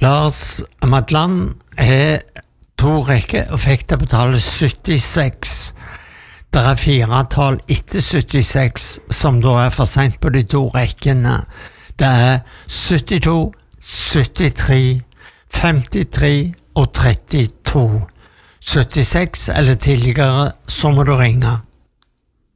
Lars Madland har 2 rekker og fikk det betale 76. Det er 4 tall etter 76 som da er for sent på de 2 rekkene. Det er 72, 73, 53 og 32. 76 eller tidligere, så må du ringe.